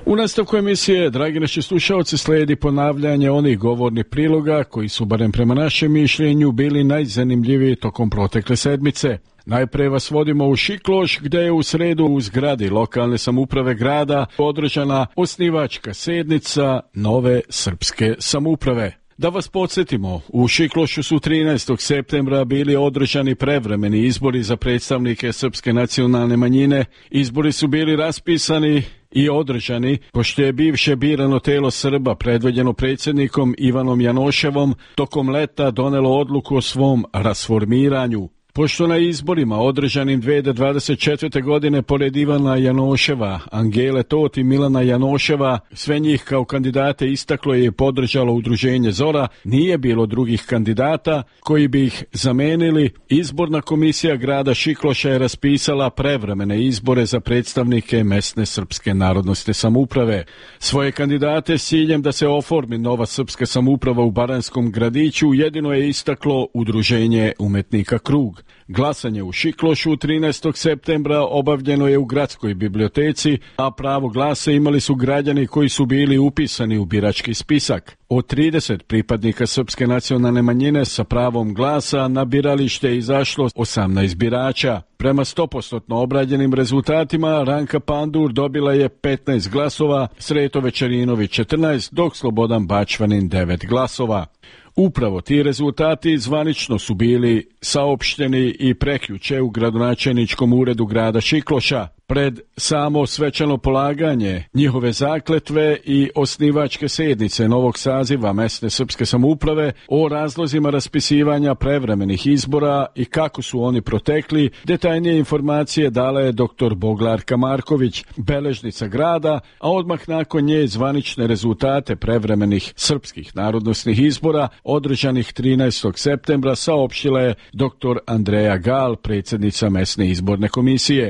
U nastavku emisije, dragi naši slušalci, slijedi ponavljanje onih govornih priloga koji su, barem prema našem mišljenju, bili najzanimljiviji tokom protekle sedmice. Najprije vas vodimo u Šikloš, gdje je u sredu u zgradi lokalne samouprave grada održana osnivačka sjednica nove srpske samouprave. Da vas podsjetimo, u Šiklošu su 13. septembra bili održani prevremeni izbori za predstavnike srpske nacionalne manjine. Izbori su bili raspisani i održani, pošto je bivše birano telo Srba predvođeno predsjednikom Ivanom Janoševom tokom leta donelo odluku o svom rasformiranju. Pošto na izborima održanim 2024. godine pored Ivana Janoševa, Angele Tot i Milana Janoševa, sve njih kao kandidate istaklo je i podržalo udruženje Zora, nije bilo drugih kandidata koji bi ih zamenili. Izborna komisija grada Šikloša je raspisala prevremene izbore za predstavnike mesne srpske narodnosne samouprave. Svoje kandidate s ciljem da se oformi nova srpska samouprava u Baranskom gradiću jedino je istaklo udruženje umetnika Krug. Glasanje u Šiklošu 13. septembra obavljeno je u gradskoj biblioteci, a pravo glasa imali su građani koji su bili upisani u birački spisak. Od 30 pripadnika srpske nacionalne manjine sa pravom glasa na biralište je izašlo 18 birača. Prema 100% obrađenim rezultatima Ranka Pandur dobila je 15 glasova, Sreto Večerinović 14, dok Slobodan Bačvanin 9 glasova. Upravo ti rezultati zvanično su bili saopšteni i prekjuče u gradonačelničkom uredu grada Šikloša. Pred samo svečano polaganje njihove zakletve i osnivačke sjednice novog saziva mesne srpske samouprave o razlozima raspisivanja prevremenih izbora i kako su oni protekli, detaljnije informacije dala je dr. Boglarka Marković, beležnica grada, a odmah nakon nje zvanične rezultate prevremenih srpskich narodnosnih izbora održanih 13. septembra saopštila je dr. Andreja Gál, predsjednica mesne izborne komisije.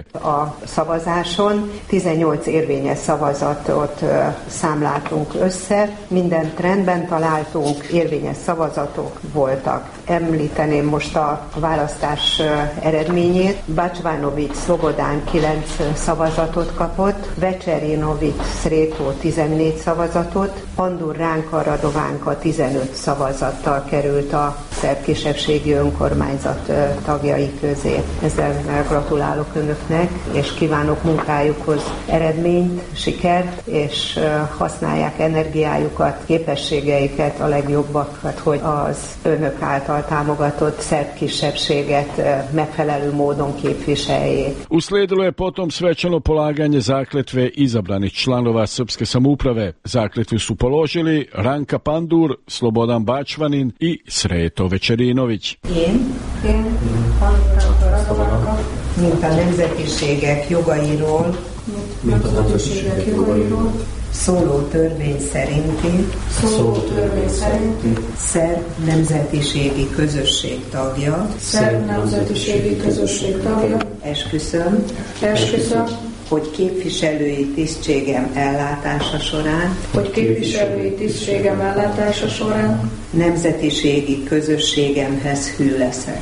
Szavazáson 18 érvényes szavazatot számláltunk össze, mindent rendben találtunk, érvényes szavazatok voltak. Említeném most a választás eredményét. Bačvanović Slobodán 9 szavazatot kapott, Večerinović Sreto 14 szavazatot, Pandur Ránka Radovánka 15 szavazattal került a szerb kisebbségi önkormányzat tagjai közé. Ezzel gratulálok önöknek, és kívánok munkájukhoz eredményt, sikert, és használják energiájukat, képességeiket a legjobbakat, hogy az önök által támogatott szerb kisebbséget megfelelő módon képviseljék. Uslijedilo je potom svečano polaganje zakletve izabranih članova srpske samouprave. Zakletvu su položili Ranka Pandur, Slobodan Bačvanin i Sreto Večerinović. Mint a nemzetiségek jogairól, szóló törvény szerinti szerb nemzetiségi közösség tagja, esküszöm, hogy képviselői tisztségem ellátása során nemzetiségi közösségemhez hű leszek.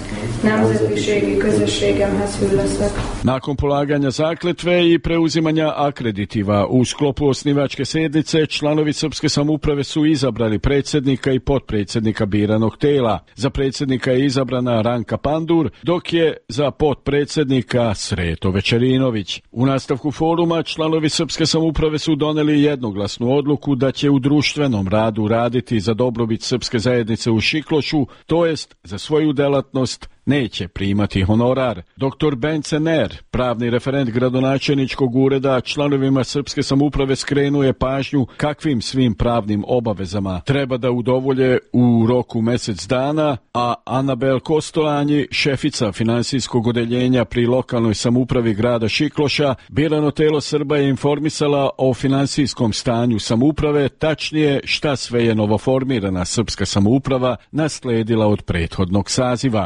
Nakon polaganja zakletve i preuzimanja akreditiva u sklopu osnivačke sjednice, članovi srpske samouprave su izabrali predsjednika i potpredsjednika biranog tela. Za predsjednika je izabrana Ranka Pandur, dok je za potpredsjednika Sreto Večerinović. U nastavku foruma članovi srpske samouprave su doneli jednoglasnu odluku da će u društvenom radu raditi za dobrobit srpske zajednice u Šiklošu, to jest za svoju delatnost neće primati honorar. Dr. Bence Ner, pravni referent gradonačelničkog ureda, članovima srpske samouprave skrenuje pažnju kakvim svim pravnim obavezama treba da udovolje u roku mjesec dana, a Anabel Kostolanji, šefica finansijskog odeljenja pri lokalnoj samoupravi grada Šikloša, birano telo Srba je informisala o finansijskom stanju samouprave, tačnije šta sve je novoformirana srpska samouprava nasledila od prethodnog saziva. Pred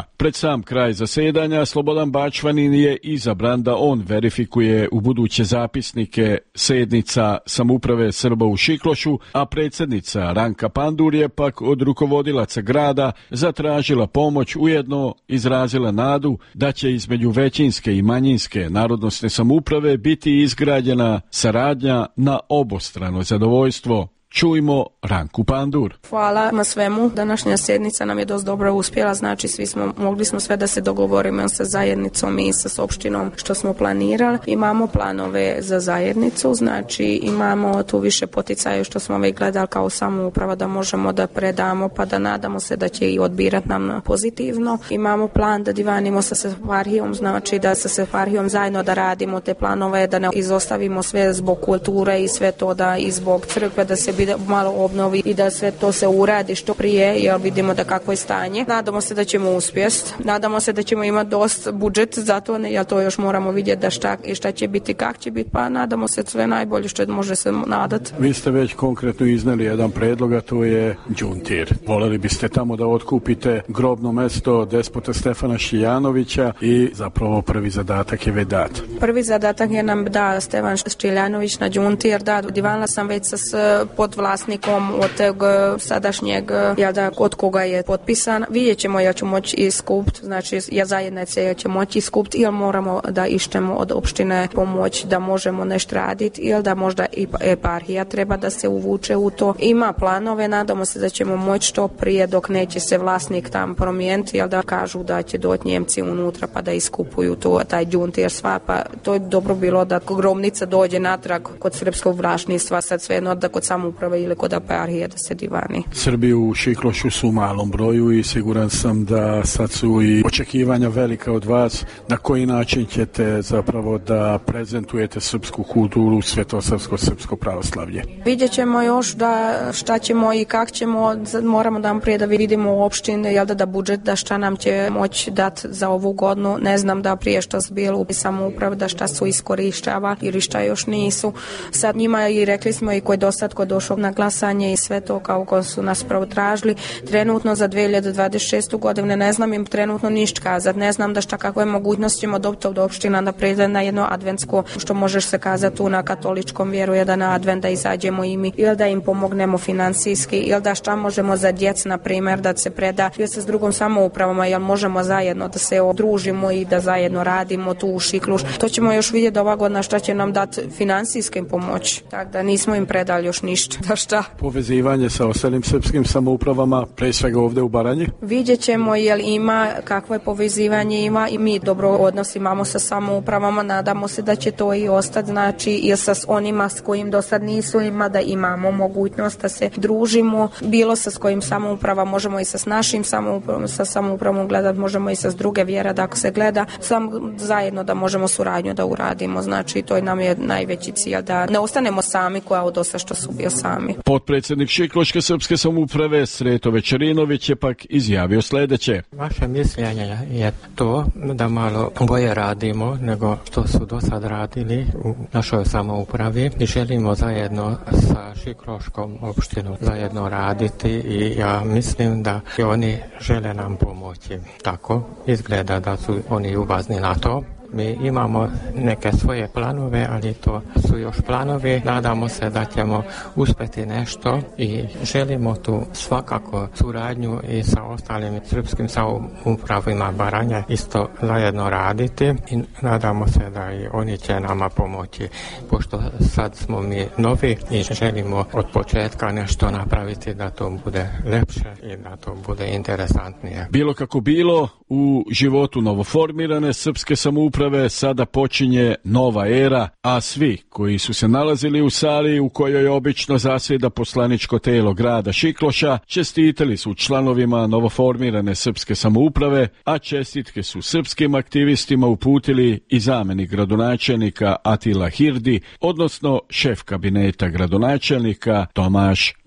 sam kraj zasedanja Slobodan Bačvanin je izabran da on verifikuje u buduće zapisnike sednica samouprave Srba u Šiklošu, a predsjednica Ranka Pandur je pak od rukovodilaca grada zatražila pomoć, ujedno izrazila nadu da će između većinske i manjinske narodnosne samouprave biti izgrađena saradnja na obostrano zadovoljstvo. Čujmo Ranku Pandur. Hvala na svemu. Današnja sjednica nam je dosta dobro uspjela, znači mogli smo sve da se dogovorimo sa zajednicom i sa opštinom što smo planirali. Imamo planove za zajednicu, znači imamo tu više poticaja što smo već gledali kao samouprava da možemo da predamo, pa da nadamo se da će i odbirati nam pozitivno. Imamo plan da divanimo sa Sefarhijom, znači da sa Sefarhijom zajedno da radimo te planove, da ne izostavimo sve zbog kulture i sve to da i zbog crkve, da se malo obnovi i da sve to se uradi što prije, jer vidimo da kakvo je stanje. Nadamo se da ćemo uspjeti. Nadamo se da ćemo imati dosta budžet za to, jer to još moramo vidjeti da šta će biti, kak će biti, pa nadamo se sve najbolje što može se nadati. Vi ste već konkretno izneli jedan predlog, a to je Đuntir. Voleli biste tamo da otkupite grobno mesto despota Stefana Šiljanovića i zapravo prvi zadatak je već dat. Prvi zadatak je nam da Stefan Šiljanović na Đuntir, da divanila sam već sa podvlasnikom od tog sadašnjeg, od koga je potpisan. Vidjet ćemo jel ću moći iskupiti, znači zajednice će moći iskupiti ili moramo da ištemo od opštine pomoć da možemo nešto raditi ili da možda i eparhija treba da se uvuče u to. Ima planove, nadamo se da ćemo moći što prije dok neće se vlasnik tam promijeniti, jel da kažu da će doći Njemci unutra pa da iskupuju to, taj Đuntir sva, pa to je dobro bilo da grobnica dođe natrag kod srpskog vlasništva, sad svejedno da kod samouprave ili kod eparhije da se divani. Srbi u Šiklošu su u malom broju i siguran sam da sad su i očekivanja velika od vas. Na koji način ćete zapravo da prezentujete srpsku kulturu, svetosavsko-srpsko pravoslavlje? Vidjet ćemo još da šta ćemo i kak ćemo, moramo da prije da vidimo u opštini, jel da budžet, da šta nam će moći dati za ovu godinu. Ne znam da prije što su bilo u samoupravi, da šta su iskorištava ili šta još nisu. Sad njima i rekli smo i koji dosad ko došao na glasanje i sve to kao su nas pravo tražili. Trenutno za 2026. godinu ne znam im trenutno ništa kazati. Ne znam da šta kakve mogućnosti ćemo dobiti od opština da prede na jedno adventsko, što možeš se kazati tu na katoličkom vjeru, jedan advent da izađemo i mi, ili da im pomognemo financijski, ili da šta možemo za djecu, na primjer, da se preda ili se s drugom samoupravama, jel možemo zajedno da se odružimo i da zajedno radimo tu u Šikluš. To ćemo još vidjeti ova godina šta će nam dati financijske pomoć. Tako da nismo im predali još ništa. Da šta? Povezivanje sa ostalim srpskim samoupravama, pre svega ovdje u Baranji? Vidjet ćemo jel ima, kakvo je povezivanje ima i mi dobro odnos imamo sa samoupravama, nadamo se da će to i ostati, znači i sa onima s kojim do sad nisu ima, da imamo mogućnost da se družimo, bilo sa s kojim samouprava, možemo i sa našim samoupravom gledati, možemo i sa druge vjere da se gleda, sam zajedno da možemo suradnju da uradimo, znači to nam je najveći cilj, da ne ostanemo sami koja od osa što su bio sami. Potpredsjednik Šikloške srpske samouprave Sreto Večerinović je pak izjavio sljedeće. Vaše mišljenje je to da malo bolje radimo nego što su do sad radili u našoj samoupravi i želimo zajedno sa Šikloškom opštinom zajedno raditi i ja mislim da oni žele nam pomoći. Tako izgleda da su oni uvazni na to. Mi imamo neke svoje planove, ali to su još planovi. Nadamo se da ćemo uspjeti nešto i želimo tu svakako suradnju i sa ostalim srpskim samoupravima Baranje isto zajedno raditi i nadamo se da i oni će nama pomoći, pošto sad smo mi novi i želimo od početka nešto napraviti da to bude lepše i da to bude interesantnije. Bilo kako bilo, u životu novoformirane srpske samouprave sada počinje nova era, a svi koji su se nalazili u sali u kojoj obično zasjeda poslaničko telo grada Šikloša čestitali su članovima novoformirane srpske samouprave, a čestitke su srpskim aktivistima uputili i zamjenik gradonačelnika Atila Hirdi, odnosno šef kabineta gradonačelnika Tomaš